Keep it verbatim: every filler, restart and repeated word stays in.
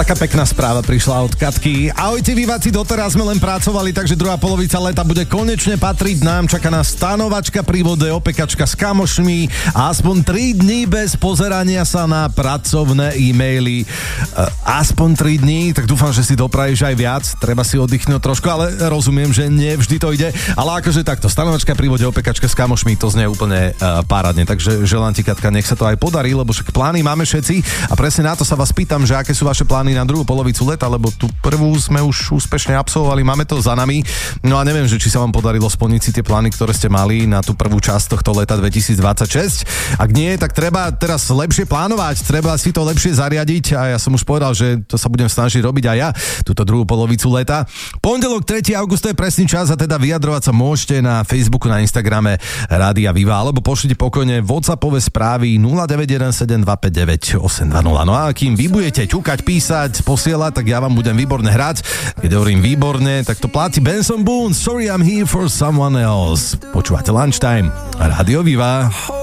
Taká pekná správa prišla od Katky. Ahojte Viváci, doteraz sme len pracovali, takže druhá polovica leta bude konečne patriť nám. Čaká nás stanovačka pri vode, opekačka s kamošmi a aspoň tri dni bez pozerania sa na pracovné e-maily. Aspoň tri dni, tak dúfam, že si dopravíš aj viac. Treba si oddychnúť trošku, ale rozumiem, že nie vždy to ide. Ale akože takto, stanovačka pri vode, opekačka s kamošmi, to znie úplne uh, párádne. Takže želám ti, Katka, nech sa to aj podarí, lebo však plány máme všetci a presne na to sa vás pýtam, že aké sú vaše plány na druhú polovicu leta, lebo tú prvú sme už úspešne absolvovali, máme to za nami. No a neviem, že či sa vám podarilo splniť si tie plány, ktoré ste mali na tú prvú časť tohto leta dvetisícdvadsaťšesť. Ak nie, tak treba teraz lepšie plánovať, treba si to lepšie zariadiť a ja som už povedal, že to sa budem snažiť robiť aj ja, túto druhú polovicu leta. Pondelok tretieho augusta je presný čas a teda vyjadrovať sa môžete na Facebooku, na Instagrame Rádia Viva, alebo pošlite pokojne WhatsAppové správy nula deväť jeden sedem dva päť deväť osem dva nula. No a kým vy budete ťukať, písať, posielať, tak ja vám budem výborne hrať. Keď hovorím výborne, tak to platí Benson Boone, Sorry I'm here for someone else. Počúvate Lunchtime, Rádio Viva.